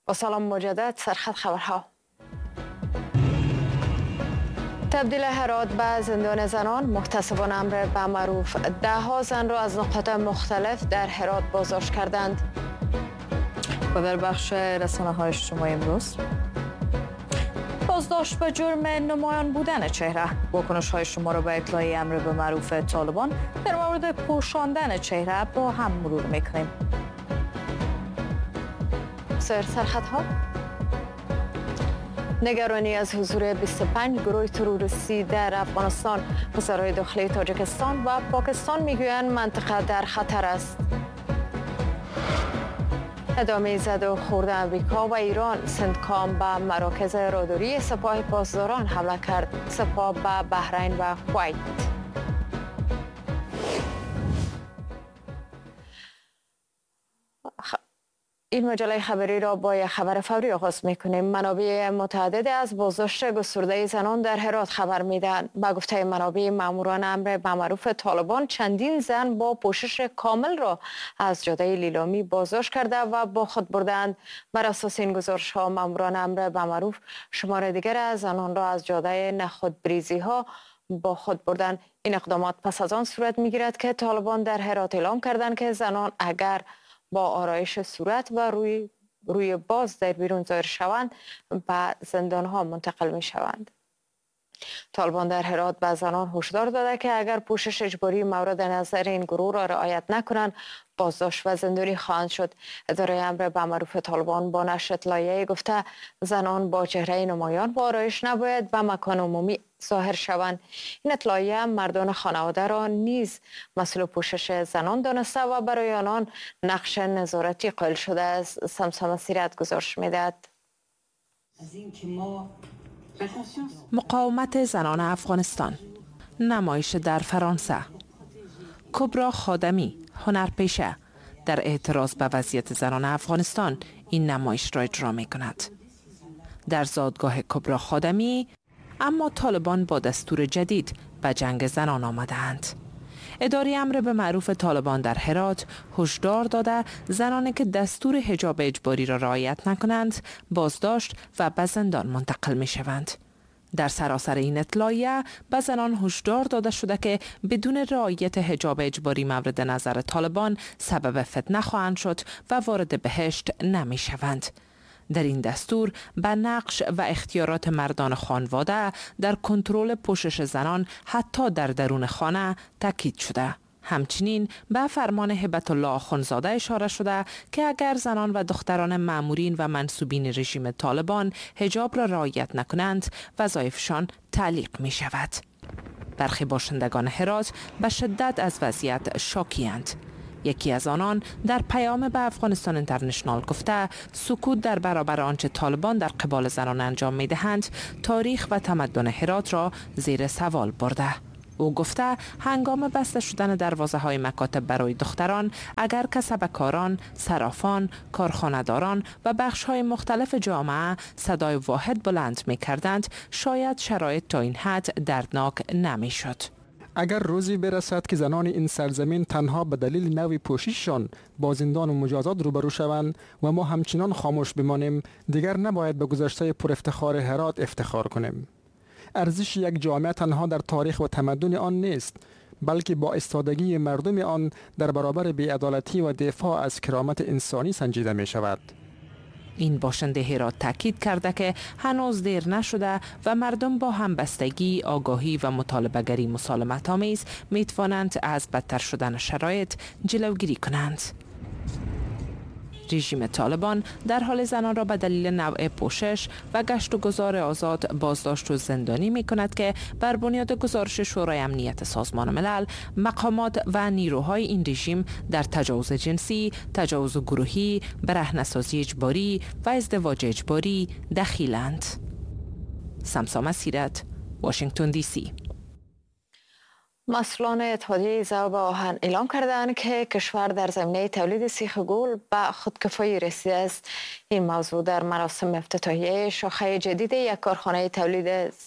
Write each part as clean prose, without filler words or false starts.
با سلام مجدد سرخط خبرها. تبدیل هرات به زندان زنان، محتسبان امر به معروف 10 زن را از نقاط مختلف در هرات بازداشت کردند. و در بخش رسانه‌های اجتماعی امروز بازداشت به جرم نمایان بودن چهره، واکنش‌های شما را به اطلاع امر به معروف طالبان در مورد پوشاندن چهره با هم مرور می‌کنیم. سرخطها: نگرانی از حضور 25 گروه تروریستی در افغانستان. وزرای داخلی تاجیکستان و پاکستان میگویند منطقه در خطر است. ادامه زد و خورد امریکا و ایران. سندکام به مراکز راداری سپاه پاسداران حمله کرد. سپاه به بحرین و کویت. این مجله خبری را با یک خبر فوری آغاز می‌کنیم. منابع متعدد از بازداشت گسترده زنان در هرات خبر می‌دهند. با گفته منابع، ماموران امر به معروف طالبان چندین زن با پوشش کامل را از جاده لیلامی بازداشت کرده و با خود بردند. بر اساس این گزارش‌ها، ماموران امر به معروف شمار دیگر از زنان را از جاده نخودبریزی‌ها با خود بردند. این اقدامات پس از آن صورت می‌گیرد که طالبان در هرات اعلام کردند که زنان اگر با آرایش صورت و روی باز در بیرون ظاهر شوند به زندانها منتقل می شوند. طالبان در هرات به زنان هشدار داده که اگر پوشش اجباری مورد نظر این گروه را رعایت نکنند بازداشت و زندانی خواهند شد. اداره امر به معروف طالبان با نشر اطلاعیه‌ای گفته زنان با چهره نمایان و آرایش نباید به مکان عمومی ظاهر شوند. این اطلاعیه مردان خانواده را نیز مسئول پوشش زنان دانسته و برای آنان نقش نظارتی قائل شده است. سمسام سیرت گزارش می‌دهد. مقاومت زنان افغانستان، نمایش در فرانسه. کبرا خادمی، هنرپیشه، در اعتراض به وضعیت زنان افغانستان این نمایش را اجرا می کند. در زادگاه کبرا خادمی، اما طالبان با دستور جدید به جنگ زنان آمدند. اداره امر به معروف طالبان در هرات هشدار داده زنانی که دستور حجاب اجباری را رعایت نکنند بازداشت و به زندان منتقل می شوند. در سراسر این اطلاعیه به زنان هشدار داده شده که بدون رعایت حجاب اجباری مورد نظر طالبان سبب فتنه خواهند شد و وارد بهشت نمی شوند. در این دستور به نقش و اختیارات مردان خانواده در کنترل پوشش زنان حتی در درون خانه تاکید شده. همچنین به فرمان هبت الله آخوندزاده اشاره شده که اگر زنان و دختران مامورین و منصوبین رژیم طالبان حجاب را رعایت نکنند وظایفشان تعلیق می شود. برخی باشندگان هرات به شدت از وضعیت شاکی‌اند. یکی از آنان در پیام به افغانستان اینترنشنال گفته سکوت در برابر آنچه طالبان در قبال زنان انجام می دهند تاریخ و تمدن هرات را زیر سوال برده. او گفته هنگام بسته شدن دروازه های مکاتب برای دختران اگر کسبکاران، صرافان، کارخانه‌داران و بخش های مختلف جامعه صدای واحد بلند می کردند شاید شرایط تا این حد دردناک نمی شد. اگر روزی برسد که زنان این سرزمین تنها به دلیل نوع پوشششان با زندان و مجازات روبرو شوند و ما همچنان خاموش بمانیم دیگر نباید به گذشته پر افتخار هرات افتخار کنیم. ارزش یک جامعه تنها در تاریخ و تمدن آن نیست بلکه با ایستادگی مردم آن در برابر بی‌عدالتی و دفاع از کرامت انسانی سنجیده می شود. این باشنده هرات تاکید کرده که هنوز دیر نشده و مردم با همبستگی، آگاهی و مطالبه‌گری مسالمت آمیز می توانند از بدتر شدن شرایط جلوگیری کنند. رژیم طالبان در حال زنان را به دلیل نوع پوشش و گشت و گذار آزاد بازداشت و زندانی می کند که بر بنیاد گزارش شورای امنیت سازمان ملل مقامات و نیروهای این رژیم در تجاوز جنسی، تجاوز گروهی، برهنه‌سازی اجباری و ازدواج اجباری دخیلند. سمسام سیرت، واشنگتن دی سی. مسئولان اتحادیه ذوب آهن اعلام کردند که کشور در زمینه تولید سیخ گل به خودکفایی رسیده است. این موضوع در مراسم افتتاحیه شاخه جدید یک کارخانه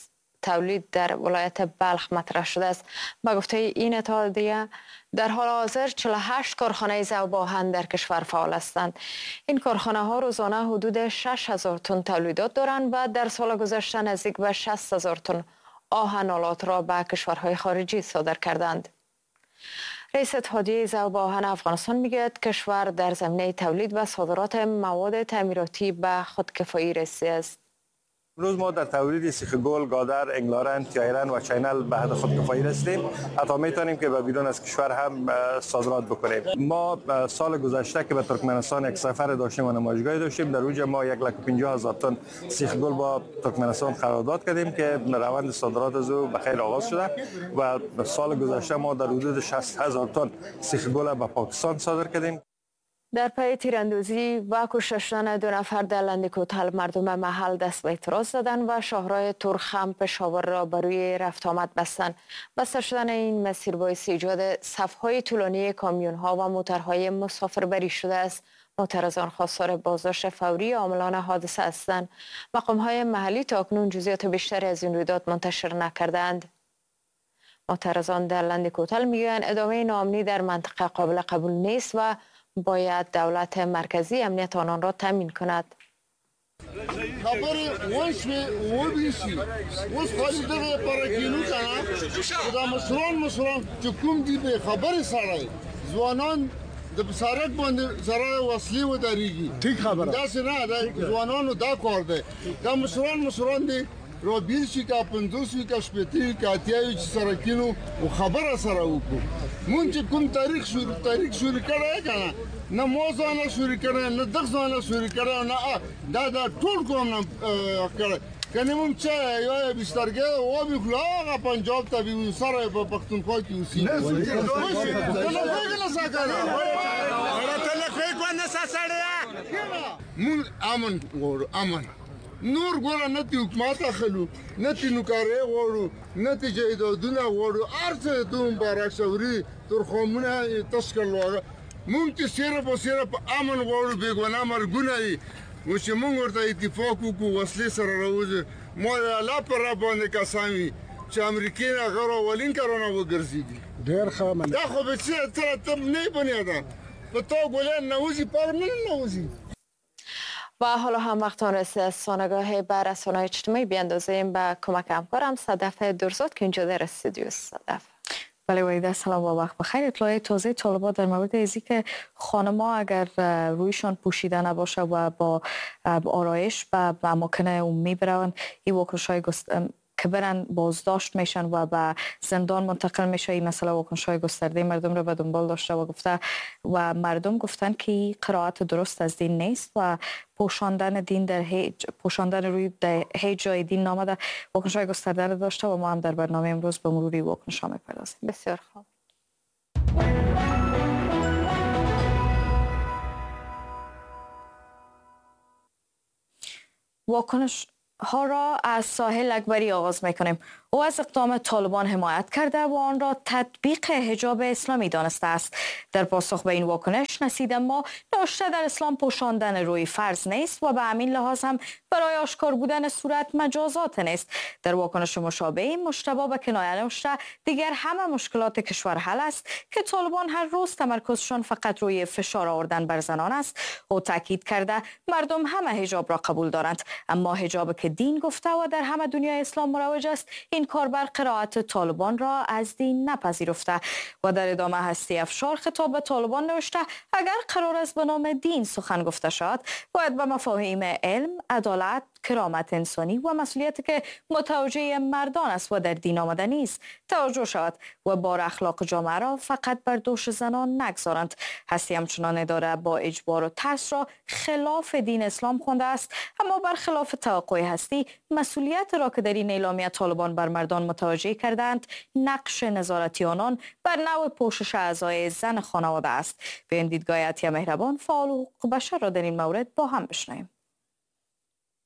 تولید در ولایت بلخ مطرح شده است. با گفته این اتحادیه در حال حاضر 48 کارخانه ذوب آهن در کشور فعال هستند. این کارخانه ها روزانه حدود 6000 تن تولیدات دارند و در سال گذشته نزدیک به 60000 تن آهن آلات را به کشورهای خارجی صادر کردند. رئیس اتحادیه ذوب آهن افغانستان میگوید کشور در زمینه تولید و صادرات مواد تعمیراتی به خودکفایی رسیده است. امروز ما در تولید سیخ گل، گادر، انگلارن، تیایرن و چینل به حد خودکفایی رسیدیم. حتی میتونیم که به بیرون از کشور هم صادرات بکنیم. ما سال گذشته که به ترکمنستان یک سفر داشتیم و نمایشگاهی داشتیم، در اوج ما 150,000 تن سیخ گل با ترکمنستان قرارداد کردیم که روند صادرات از او به خیر آغاز شده و سال گذشته ما در حدود 60,000 تن سیخ گل به پاکستان صادر کردیم. در پی تیراندازی و کشته شدن 2 نفر در لندکوتل مردم محل دست به اعتراض زدند و شاهراه تورخم پشاور را بر روی رفت آمد بستند. بسته شدن این مسیر باعث ایجاد صف‌های طولانی کامیون‌ها و موترهای مسافربری شده است. معترضان خواستار بازداشت فوری عاملان حادثه هستند. مقام‌های محلی تاکنون جزئیات بیشتری از این رویداد منتشر نکردند. معترضان در لندکوتل میگویند ادامه ناامنی در منطقه قابل قبول نیست و باید دولت مرکزی امنیت آنان را تامین کند. خبر وش و بیسی وش خالی دغه پارکینو کنه خدا مسلمان چې کوم دی به خبر سره ځوانان د سرک باندې سره وسلې و دریږي ټیک خبره دا څنګه دا ځوانانو دا کار دی دا مسلمان دی رو بیسی کا 50 کا شپتی کا اتیاوی چې سره کینو او خبره سره وکړو مونږ چې کوم تاریخ شروع کړی کنه نه موزانه شروع کړی نه دغه شروع کړی نه دا ټول کوم نه کړی کنه مونږ چې یو بسترګه او به خلاغه پنجاب ته به سره په پښتونخوا کې اوسې نه مون امن نور ګوره نه تی حکومت اخلو نه تی نوکارې غواړو نه تی جایدادونه غواړو هر څه ته مبارک شوري ترخمونه تشکل وغه مونږ چې صرف امن غواړو بیګونه مرګونه یې و چې مونږ ورته اتفاق وکړو وسلې سره راوځو ما الله پر را باندې قسم چې امریکای نه غیر اولین کارونه وګرځيږي ډېر ښه مننه دا خو به څه ته نه بنیاده په تو ګولې نوځي پر نه نوځي. و حالا هم وقتان رسید از سانگاه بر رسانه‌های اجتماعی بیاندازیم به کمک همکارم صدف درزاد که اینجا در استودیو صدف. بله وحیده سلام و وقت بخیر. اطلاع تازه طالبان در مورد ازی که خانم‌ها اگر رویشان پوشیده نباشه و با آرایش به اماکن عمومی برون این واکنش‌های که برن بازداشت میشن و به زندان منتقل میشه. این مسئله واکنش‌های گسترده مردم را به دنبال داشته و گفته و مردم گفتن که این قرائت درست از دین نیست و پوشاندن دین در پوشاندن روی در هیچ جای دین نامده. واکنش‌های گسترده را داشته و ما هم در برنامه امروز به مروری واکنش‌ها میپردازیم. بسیار خوب. واکنش ها را از ساحل اکبری آغاز میکنیم. او از اقدام طالبان حمایت کرده و آن را تطبیق حجاب اسلامی دانسته است. در پاسخ به این واکنش نصید ما نوشته در اسلام پوشاندن روی فرض نیست و به همین لحاظ هم برای آشکار بودن صورت مجازات نیست. در واکنش مشابه مجتبی به کنایه نوشته دیگر همه مشکلات کشور حل است که طالبان هر روز تمرکزشان فقط روی فشار آوردن بر زنان است. او تاکید کرده مردم همه حجاب را قبول دارند، اما حجاب که دین گفته و در همه دنیای اسلام مروج است این کار بر قرائت طالبان را از دین نپذیرفته. و در ادامه هستی افشار خطاب به طالبان نوشته اگر قرار است به نام دین سخن گفته شود باید به مفاهیم علم، عدالت، کرامت انسانی و مسئولیتی که متوجه مردان است و در دین آمده نیست توجه شود و بار اخلاق جامعه را فقط بر دوش زنان نگذارند. هستی همچنان اداره با اجبار و ترس را خلاف دین اسلام خوانده است، اما برخلاف توقع هستی مسئولیت را که در این اعلامیه طالبان بر مردان متوجه کردند نقش نظارتی آنان بر نوع پوشش اعضای زن خانواده است. به این دیدگاه عطیه مهربان فعال حقوق بشر را در این مورد با هم بشنویم.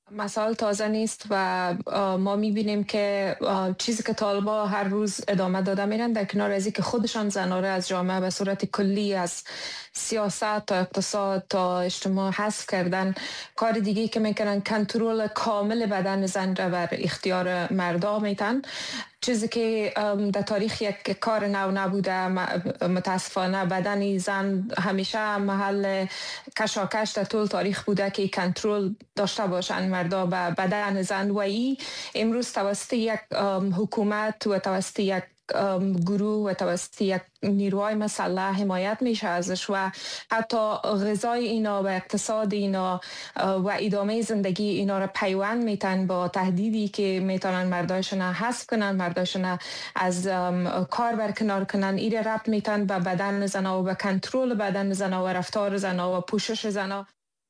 مسائل تازه نیست و ما میبینیم که چیزی که طالبان هر روز ادامه داده میرن، در کنار از که خودشان زنان را از جامعه به صورت کلی از سیاست تا اقتصاد تا اجتماع حذف کردن، کار دیگه که میکنن کنترل کامل بدن زن را بر اختیار مردا میتن، چیزی که در تاریخ یک کار نو نبوده. متاسفانه بدن زن همیشه محل کشاکش در طول تاریخ بوده که کنترل داشته باشند مردا به بدن زن، و امروز توسط یک حکومت و توسط یک گروه و توسط یک نیروهای مسلح حمایت میشه ازش و حتی غذای اینا و اقتصاد اینا و ادامه زندگی اینا را پیوند میتن با تهدیدی که میتونن مرداشون حذف کنن، مرداشون از کار برکنار کنن. ایره ربط میتن به بدن زنا و به کنترل بدن زنا و رفتار زنا و پوشش زنا.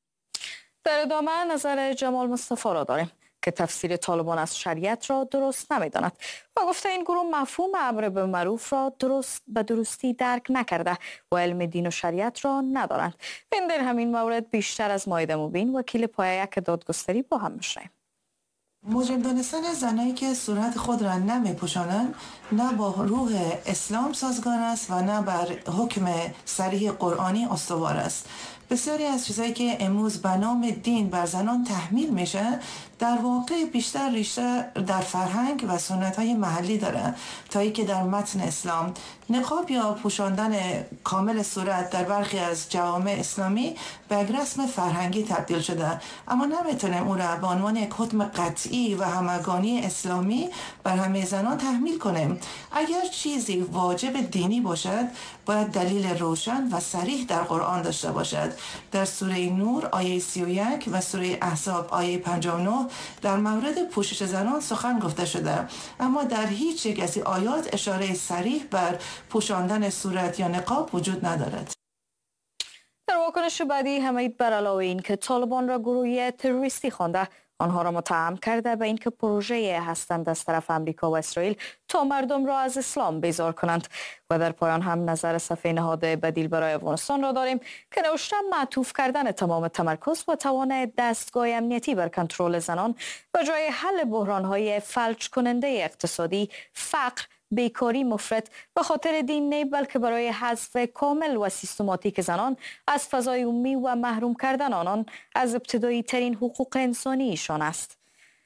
در ادامه نظر جمال مصطفی را داریم که تفسیر طالبان از شریعت را درست نمی‌داند و گفته این گروه مفهوم امر به معروف را به درستی درک نکرده و علم دین و شریعت را ندارند. در همین مورد بیشتر از مایده مبین وکیل پایه یک دادگستری با هم می‌شویم. مجرم دانستن زنایی که صورت خود را نمی‌پوشانند نه با روح اسلام سازگار است و نه بر حکم صریح قرآنی استوار است. بسیاری از چیزایی که امروز به نام دین بر زنان تحمیل میشه در واقع بیشتر ریشه در فرهنگ و سنت‌های محلی داره تا اینکه در متن اسلام نقاب یا پوشاندن کامل صورت در برخی از جوامع اسلامی به یک رسم فرهنگی تبدیل شده، اما نمیتونیم اون را به عنوان یک حکم قطعی و همگانی اسلامی بر همه زنان تحمیل کنیم. اگر چیزی واجب دینی باشد باید دلیل روشن و صریح در قرآن داشته باشد. در سوره نور آیه 31 و سوره احزاب آیه 59 در مورد پوشش زنان سخن گفته شده، اما در هیچ یک از آیات اشاره صریح بر پوشاندن صورت یا نقاب وجود ندارد. در واکنش بعدی حمید بر علاوه این که طالبان را گروهی تروریستی خوانده، آنها را متهم کرده به اینکه پروژه هستند از طرف امریکا و اسرائیل تا مردم را از اسلام بیزار کنند. و در پایان هم نظر صفحه نهاد بدیل برای افغانستان را داریم که نوشته معطوف کردن تمام تمرکز و توان دستگاه امنیتی بر کنترل زنان و جای حل بحران‌های فلج کننده اقتصادی، فقر، بیکاری مفرط به خاطر دین نه بلکه برای حذف کامل و سیستماتیک زنان از فضای عمومی و محروم کردن آنان از ابتدایی ترین حقوق انسانیشان است.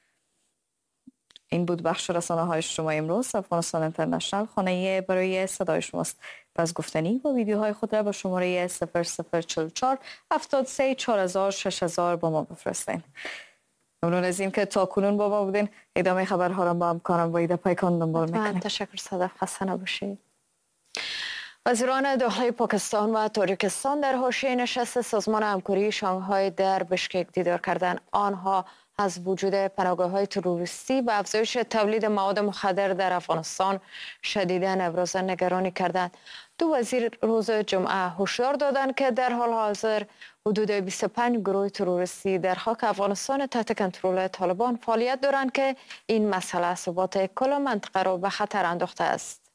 این بود بخش رسانه‌های اجتماعی امروز. افغانستان اینترنشنال خانه برای صدای شماست. پس گفتنی و ویدیوهای خود را با شماره 0044 73 4000 6000 با ما بفرستین. ممنون از این که تا کنون با ما بودین. ادامه خبرها را با همکارم وحیده پیکان دنبال میکنیم. تشکر صدف، خسته نباشید. وزیران داخلی پاکستان و تاجیکستان در حاشیه نشست سازمان همکاری شانگهای در بشکک دیدار کردند. آنها از وجود پناهگاه‌های تروریستی و افزایش تولید مواد مخدر در افغانستان شدیداً ابراز نگرانی کردند. دو وزیر روز جمعه هشدار دادند که در حال حاضر حدود 25 گروه تروریستی در خاک افغانستان تحت کنترل طالبان فعالیت دارند که این مسئله ثبات کل منطقه را به خطر انداخته است.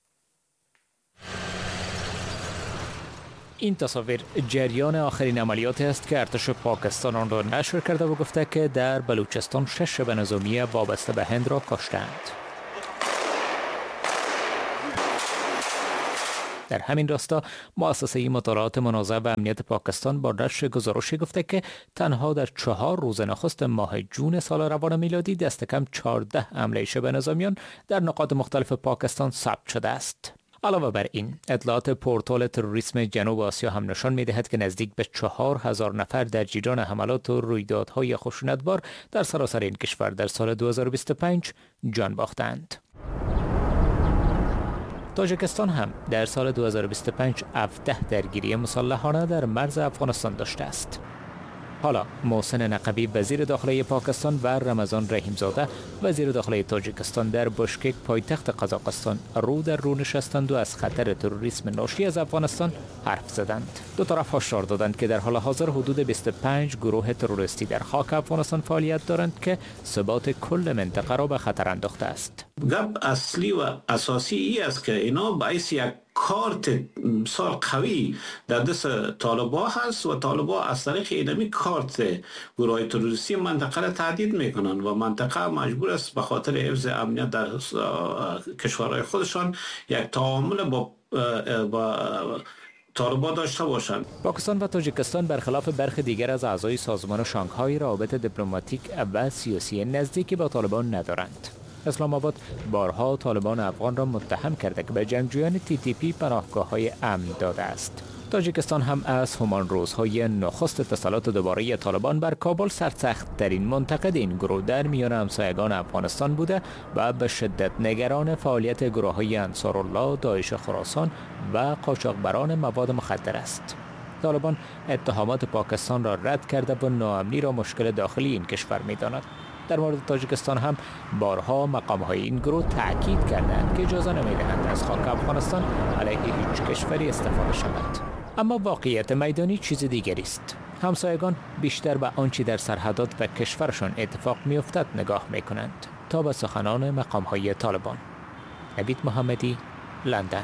این تصاویر جریان آخرین عملیاتی است که ارتش پاکستان آن را نشر کرده و گفته که در بلوچستان 6 شبه نظامی وابسته به هند را کشتند. در همین راستا مؤسسه مطالعات منازعه و امنیت پاکستان با نشر گزارشی گفته که تنها در 4 روز نخست ماه جون سال روان میلادی دست کم 14 حمله شبه نظامیان در نقاط مختلف پاکستان ثبت شده است. علاوه بر این، اطلاعات پورتال تروریسم جنوب آسیا هم نشان می‌دهد که نزدیک به 4000 نفر در جریان حملات و رویدادهای خشونتبار در سراسر این کشور در سال 2025 جان باختند. تاجیکستان هم در سال 2025 17 درگیری مسلحانه در مرز افغانستان داشته است. حالا محسن نقوی وزیر داخلی پاکستان و رمضان رحیمزاده وزیر داخلی تاجیکستان در بشکک پایتخت قزاقستان رو در رو نشستند و از خطر تروریسم ناشی از افغانستان حرف زدند. دو طرف هشدار دادند که در حال حاضر حدود 25 گروه تروریستی در خاک افغانستان فعالیت دارند که ثبات کل منطقه را به خطر انداخته است. گپ اصلی و اساسی ای است که اینا باعث یک کارت بسیار قوی در دست طالبان هست و طالبان از طریق اینمی کارت گروه تروریستی منطقه را تهدید میکنن و منطقه مجبور است به خاطر حفظ امنیت در کشورهای خودشان یک تعامل با طالبان داشته باشند. پاکستان و تاجیکستان برخلاف برخی دیگر از اعضای سازمان شانگهای روابط دیپلماتیک و سیاسی نزدیکی با طالبان ندارند. اسلام آباد بارها طالبان افغان را متهم کرده که به جنگجویان TTP پناهگاه‌های امن داده است. تاجیکستان هم از همان روزهای نخست اتصالات دوباره طالبان بر کابل سرسخت ترین منتقد این گروه در میان همسایگان افغانستان بوده و به شدت نگران فعالیت گروه‌های انصارالله، داعش خراسان و قاچاقبران مواد مخدر است. طالبان اتهامات پاکستان را رد کرده و ناامنی را مشکل داخلی این کشور می‌داند. در مورد تاجیکستان هم بارها مقام‌های این گروه تأکید کردند که اجازه نمی‌دهند از خاک افغانستان علیه هیچ کشوری استفاده شود. اما واقعیت میدانی چیز دیگری است. همسایگان بیشتر به آنچه در سرحدات و کشورشان اتفاق می‌افتد نگاه می‌کنند تا به سخنان مقام‌های طالبان. عبید محمدی، لندن.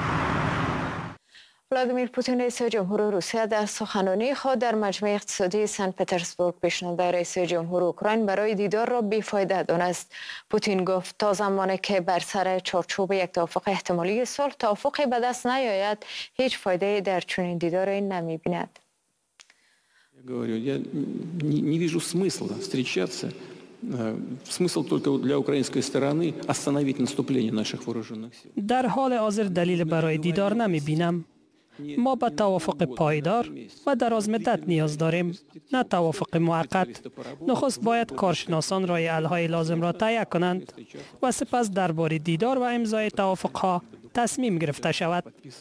ولادیمیر پوتین رئیس جمهور روسیه در سخنرانی خود در مجمع اقتصادی سن پترزبورگ پیشنهاد رئیس جمهور اوکراین برای دیدار را بیفایده دانست. پوتین گفت تا زمانی که بر سر چارچوب یک توافق احتمالی صلح توافقی به دست نیاید هیچ فایده در چنین دیداری نمی‌بیند. در حال حاضر دلیل برای دیدار نمی‌بینم. ما به توافق پایدار و دراز مدت نیاز داریم، نه توافق موقت. نخست باید کارشناسان راه حل‌های لازم را تهیه کنند و سپس درباره دیدار و امضای توافق‌ها تصمیم گرفته شود.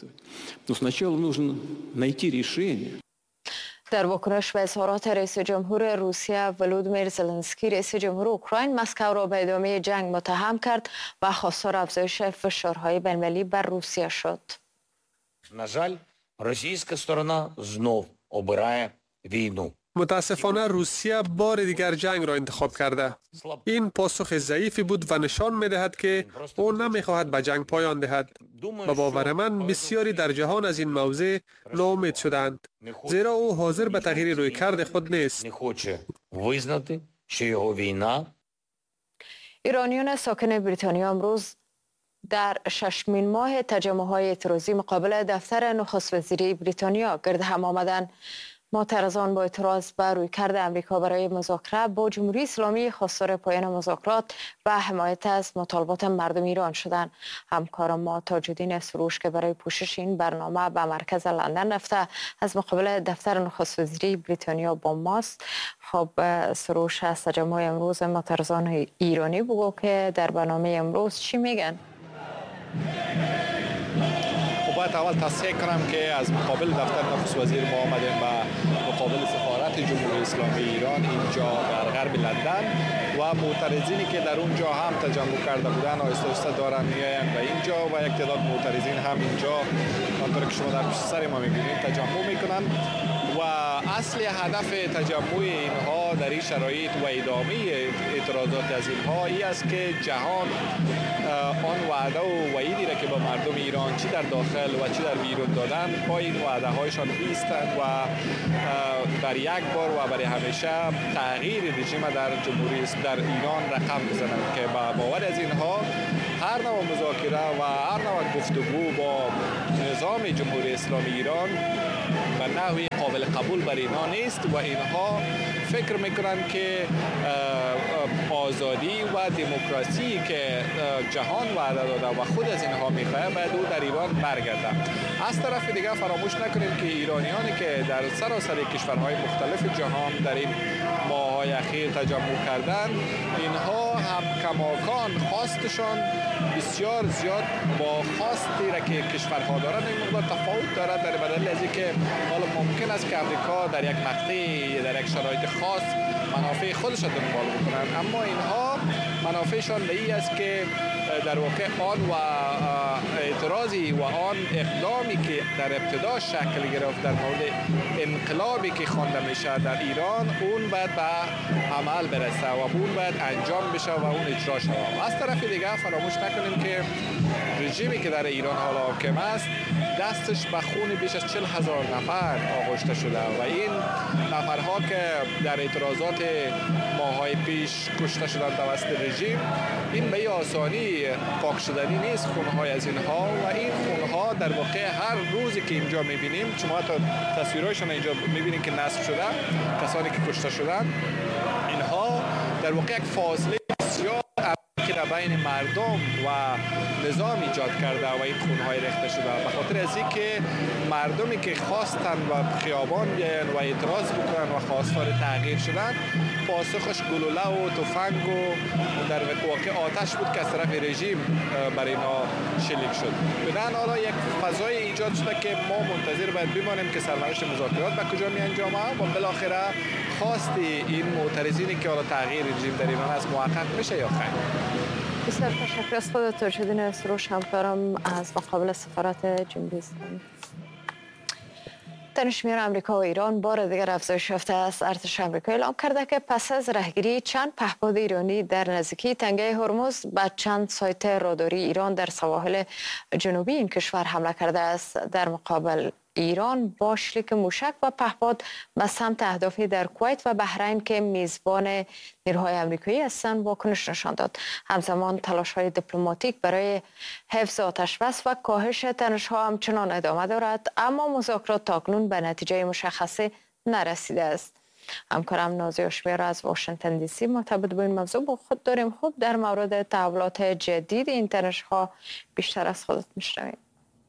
در واکنش به اظهارات رئیس جمهور روسیه ولودیمیر زلنسکی، رئیس جمهور اوکراین مسکو را به ادامه جنگ متهم کرد و خواستار افزایش فشارهای بین‌المللی بر روسیه شد. На жаль, російська сторона знов обирає війну. متاسفانه روسیه بار دیگر جنگ را انتخاب کرده. این پاسخ ضعیفی بود و نشان می‌دهد که او نمی‌خواهد به جنگ پایان دهد. به باور من بسیاری در جهان از این موضوع ناامید شدند، زیرا او حاضر به تغییر رویکرد خود نیست. ایرانیان ساکن بریتانیا امروز در ششمین ماه تجمع‌های اعتراضی مقابل دفتر نخست وزیری بریتانیا گرد هم آمدند. معترضان با اعتراض بر رویکرد امریکا برای مذاکره با جمهوری اسلامی خواستار پایان مذاکرات و حمایت از مطالبات مردم ایران شدند. همکار ما تاج‌الدین سروش که برای پوشش این برنامه به مرکز لندن رفته از مقابل دفتر نخست وزیری بریتانیا با ماست. خب سروش، از تجمع امروز معترضان ایرانی بگو که در برنامه امروز چی میگن؟ باید اول تصحیح کنم که از مقابل دفتر نخست وزیر ما آمدیم به مقابل سفارت جمهوری اسلامی ایران اینجا در غرب لندن و معترضینی که در اونجا هم تجمع کرده بودن آهسته آهسته دارن میآیند به اینجا و یک تعداد معترضین هم اینجا همونطور که شما در پشت سر ما میبینید تجمع میکنن و اصل هدف تجمع اینها در این شرایط و ادامه اعتراضات از اینها این است که جهان آن وعده و وعیدی را که به مردم ایران چی در داخل و چی در بیرون دادن پای این وعده هایشان ایستند و در یک بار و برای همیشه تغییر رژیم در ایران رقم بزنند که با باور از اینها هر نوع مذاکره و هر نوع گفتگو با نظام جمهوری اسلامی ایران به نحوی قابل قبول برای اینها نیست و اینها فکر میکنند که آزادی و دموکراسی که جهان وعده داده و خود از اینها میخواه باید او در ایران برگرده. از طرف دیگه فراموش نکنیم که ایرانیانی که در سراسر کشورهای مختلف جهان در این ماه‌های اخیر تجمع کردند، اینها هم کماکان خواستشان بسیار زیاد با خواستی را که کشورها دارند این مقدار تفاوت دارد، در بدل از اینکه حالا ممکن است که امریکا در یک مقطعی در یک شرایط خاص منافع خودش را دنبال بکنند، اما اینها منافعشان به این است که در واقع آن و اعتراضی و آن اقدامی که در ابتدا شکل گرفت در مورد انقلابی که خوانده میشه در ایران، اون باید به عمل برسه و اون باید انجام بشه و اون اجرا شود. از طرف دیگه فراموش نکنیم که رژیمی که در ایران حالا حاکم است دستش به خون بیش از 40,000 نفر آغشته شده و این نفرها که در اعتراضات ماهای پیش کشته شدند توسط رژیم، این به آسانی پاک شدنی نیست خونهای از اینها و این خونها در واقع هر روزی که اینجا میبینیم، شما تا تصویرهایشان اینجا میبینید که نصب شده، کسانی که کشته شدند، اینها در واقع یک فاصله بسیار که بین مردم و نظام ایجاد کرده و این خونهای ریخته شده. به خاطر از اینکه مردمی که خواستن و خیابان بیاین و اعتراض بکنن و خواستار تغییر شدن، پاسخش گلوله و تفنگ و در واقع آتش بود که از طرف رژیم برای اینا شلیک شد. بنابراین حالا یک فضای ایجاد شده که ما منتظر باید بمانیم که سرنوشت مذاکرات به کجا میانجامه و بالاخره خواست این معترضینی که حالا تغییر رژیم در ایران است محقق میشه یا خیر. بسیار تشکر از خودت ترشدین سروش، همکارم از مقابل سفارت جمهوری اسلامی. تنش‌میان آمریکا و ایران بار دیگر افزایش یافته است. ارتش آمریکا اعلام کرده که پس از رهگیری چند پهپاد ایرانی در نزدیکی تنگه هرمز به چند سایت راداری ایران در سواحل جنوبی این کشور حمله کرده است. در مقابل ایران با شلیک موشک و پهپاد به سمت اهدافی در کویت و بحرین که میزبان نیروهای آمریکایی هستند واکنش نشان داد. همزمان تلاش‌های دیپلماتیک برای حفظ آتشبس و کاهش تنش‌ها همچنان ادامه دارد، اما مذاکرات تاکنون به نتیجه مشخصی نرسیده است. همکارم نازی هاشمی را از واشنگتن دی سی مرتبط با این موضوع با خود داریم. خب در مورد تحولات جدید این تنش‌ها بیشتر از خودت میشنویم.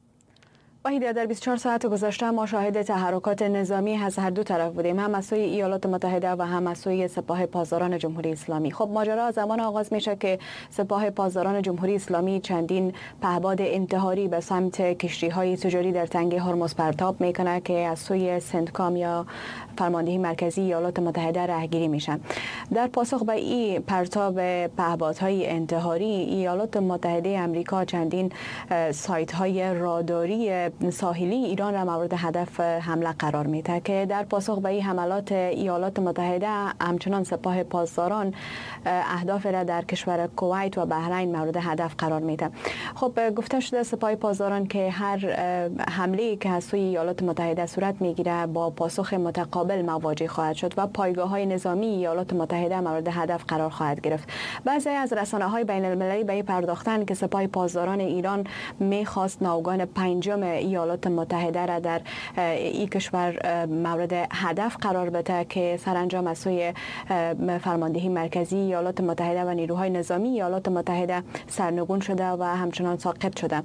وحیده، در 24 ساعت گذشته ما شاهد تحرکات نظامی از هر دو طرف بودیم، هم از سوی ایالات متحده و هم از سوی سپاه پاسداران جمهوری اسلامی. خب ماجرا زمان آغاز میشه که سپاه پاسداران جمهوری اسلامی چندین پهپاد انتحاری به سمت کشتی‌های تجاری در تنگه هرمز پرتاب میکنه که از سوی سنتکام یا فرماندهی مرکزی ایالات متحده راهگیری میشن. در پاسخ به این پرتاب پهپادهای انتحاری، ایالات متحده آمریکا چندین سایت‌های راداری ساحلی ایران را مورد هدف حمله قرار میده که در پاسخ به این حملات ایالات متحده همچنان سپاه پاسداران اهداف را در کشور کویت و بحرین مورد هدف قرار میده. خب گفته شده سپاه پاسداران که هر حمله که از سوی ایالات متحده صورت میگیره با پاسخ متقابل مواجه خواهد شد و پایگاه‌های نظامی ایالات متحده مورد هدف قرار خواهد گرفت. بعضی از رسانه‌های بین‌المللی به این پرداختن که سپاه پاسداران ایران میخواست ناوگان پنجم ایالات متحده را در این کشور مورد هدف قرار بده که سرانجام از سوی فرماندهی مرکزی ایالات متحده و نیروهای نظامی ایالات متحده سرنگون شده و همچنان ساقط شده.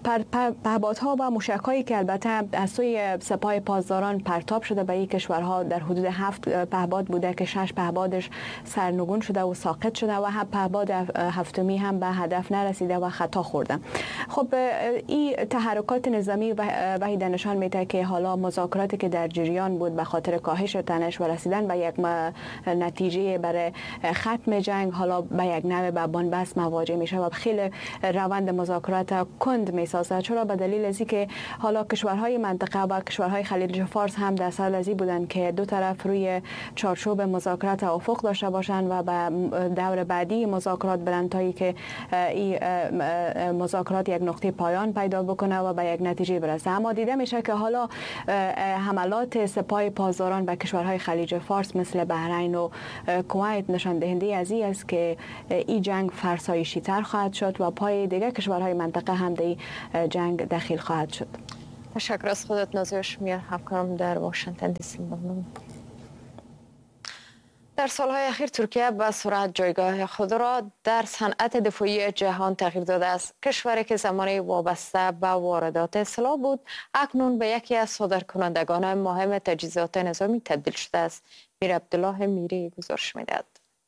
پهپادها و موشک‌هایی که البته از سوی سپاه پاسداران پرتاب شده به این کشورها در حدود 7 پهپاد بوده که 6 پهپادش سرنگون شده و ساقط شده و پهپاد هفتمی هم به هدف نرسیده و خطا خورده. خب این تحرکات نظامی وحیده نشان میده که حالا مذاکراتی که در جریان بود به خاطر کاهش تنش و رسیدن به یک نتیجه برای ختم جنگ حالا به یک نوع به بنبست مواجه میشه و خیلی روند مذاکرات کند میسازه. چرا؟ به دلیل از اینکه حالا کشورهای منطقه و کشورهای خلیج فارس هم در صدد از این بودن که دو طرف روی چارچوب مذاکرات توافق داشته باشند و به دور بعدی مذاکرات برند تایی که این مذاکرات یک نقطه پایان پیدا بکنه و به یک نتیجه برسه. اما دیده میشه که حالا حملات سپاه پاسداران به کشورهای خلیج فارس مثل بحرین و کویت نشان دهنده از این است که این جنگ فرسایشی تر خواهد شد و پای دیگر کشورهای منطقه هم در جنگ دخیل خواهد شد. تشکر از خودت نازی هاشمی، همکارم در واشنگتن دی سی. در سالهای اخیر ترکیه به سرعت جایگاه خود را در صنعت دفاعی جهان تغییر داده است. کشوری که زمانی وابسته به واردات سلاح بود اکنون به یکی از صادرکنندگان مهم تجهیزات نظامی تبدیل شده است. میر عبدالله میری گزارش میدهد.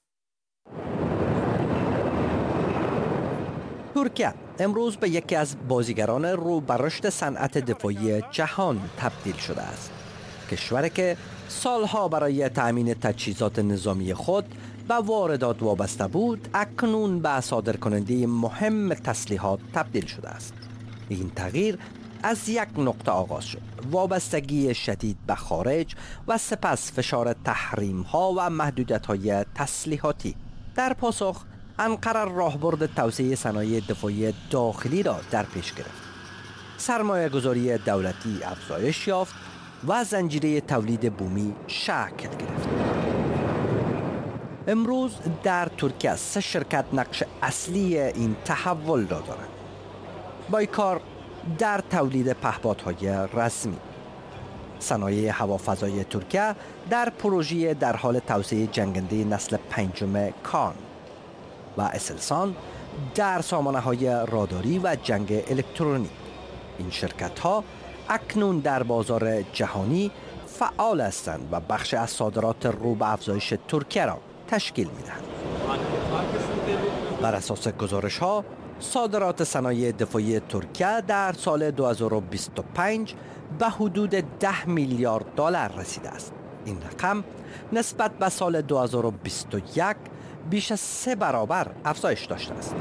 ترکیه امروز به یکی از بازیگران رو به رشد صنعت دفاعی جهان تبدیل شده است. کشوری که سالها برای تأمین تجهیزات نظامی خود به واردات وابسته بود اکنون به صادرکننده مهم تسلیحات تبدیل شده است. این تغییر از یک نقطه آغاز شد: وابستگی شدید به خارج و سپس فشار تحریم ها و محدودیت های تسلیحاتی. در پاسخ انقره راهبرد توسعه صنایع دفاعی داخلی را در پیش گرفت. سرمایه گذاری دولتی افزایش یافت و زنجیره تولید بومی شکل گرفت. امروز در ترکیه 3 شرکت نقش اصلی این تحول را دارند. بایکار در تولید پهپادهای رسمی، صنایع هوافضای ترکیه در پروژه در حال توسعه جنگنده نسل 5 کان و اسلسان در سامانه‌های راداری و جنگ الکترونیک. این شرکت‌ها اکنون در بازار جهانی فعال هستند و بخش از صادرات رو به افزایش ترکیه را تشکیل می‌دهند. بر اساس گزارش‌ها صادرات صنایع دفاعی ترکیه در سال 2025 به حدود 10 میلیارد دلار رسیده است. این رقم نسبت به سال 2021 بیش از 3 برابر افزایش داشته است.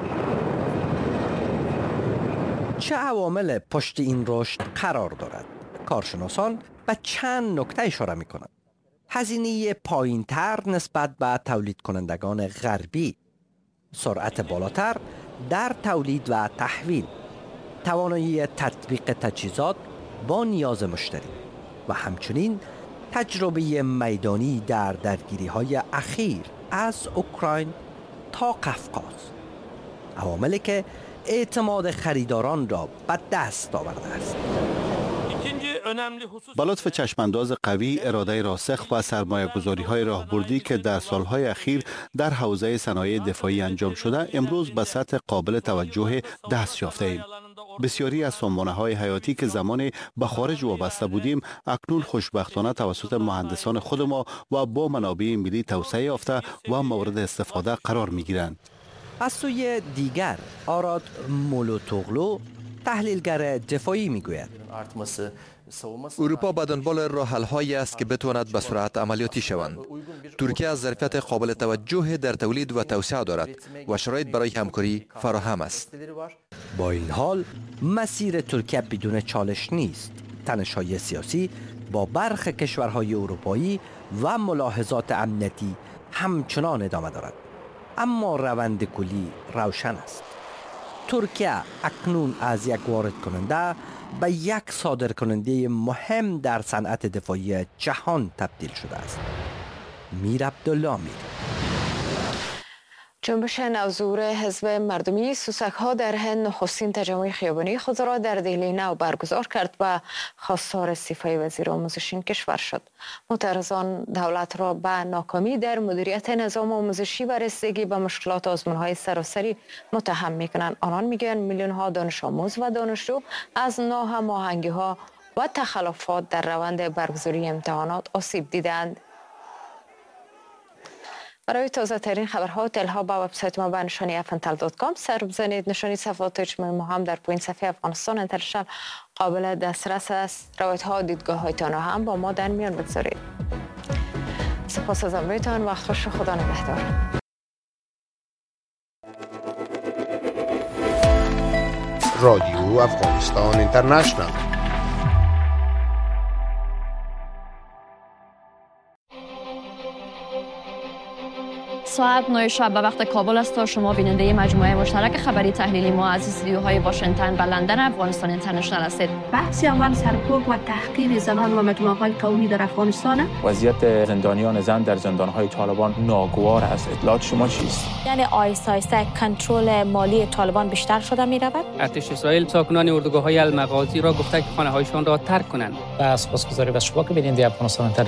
چه عوامل پشت این رشد قرار دارد؟ کارشناسان به چند نکته اشاره می‌کنند. هزینه پایین‌تر نسبت به تولید کنندگان غربی، سرعت بالاتر در تولید و تحویل، توانایی تطبیق تجهیزات با نیاز مشتری و همچنین تجربه میدانی در درگیری‌های اخیر از اوکراین تا قفقاز، عواملی که اعتماد خریداران را به دست آورده است. با لطف چشمانداز قوی، اراده راسخ و سرمایه‌گذاری‌های راهبردی که در سالهای اخیر در حوزه صنایع دفاعی انجام شده، امروز به سطح قابل توجه دست یافته‌ایم. بسیاری از سامانه‌های حیاتی که زمانی به خارج وابسته بودیم، اکنون خوشبختانه توسط مهندسان خود ما و با منابع ملی توسعه یافته و مورد استفاده قرار می‌گیرند. از سوی دیگر آراد مولوتوغلو، تحلیلگر دفاعی میگوید اروپا به دنبال راه‌حل‌هایی است که بتواند به سرعت عملیاتی شوند. ترکیه از ظرفیت قابل توجه در تولید و توسعه دارد و شرایط برای همکاری فراهم است. با این حال مسیر ترکیه بدون چالش نیست. تنش‌های سیاسی با برخی کشورهای اروپایی و ملاحظات امنیتی همچنان ادامه دارد، اما روند کلی روشن است. ترکیه اکنون از یک وارد کننده به یک صادر کننده مهم در صنعت دفاعی جهان تبدیل شده است. میر عبدالله میر. جنبش نوظهور حزب مردمی سوسک‌ها در هند نخستین تجمع خیابانی خود را در دهلی نو برگزار کرد و خواستار استعفای وزیر آموزش این کشور شد. معترضان دولت را به ناکامی در مدیریت نظام آموزشی و رسیدگی به مشکلات آزمون‌های سراسری متهم می‌کنند. آنان میگویند میلیون‌ها دانش آموز و دانشجو از ناهماهنگی‌ها و تخلفات در روند برگزاری امتحانات آسیب دیدند. برای تازه ترین خبرها و اطلاعات با وبسایت ما به نشانی afantal.com سر بزنید. نشانی صفحات اجتماعی ما هم در پایین صفحه افغانستان اینترنشنال قابل دسترس است. روایت ها و دیدگاه هایتان را هم با ما در میان بگذارید. سپاس از همراهیتان. وقت خوش. خدا نگهدار. رادیو افغانستان اینترنشنال. ساعت 9 شب به وقت کابل است تا شما بیننده مجموعه مشترک خبری تحلیلی ما از استودیوهای واشنگتن و لندن افغانستان اینترنشنال هستید. بحث اول سرکوب و تحقیر زنان و مجموعه‌های قومی در افغانستان. وضعیت زندانیان زن در زندان‌های طالبان ناگوار است. اطلاعات شما چیست؟ یعنی آیسته آیسته کنترل مالی طالبان بیشتر شده می‌رود. ارتش اسرائیل ساکنان اردوگاه‌های المغازی را گفته که خانه‌هایشان را ترک کنند. و سپاسگزاری از شما که بیننده افغانستان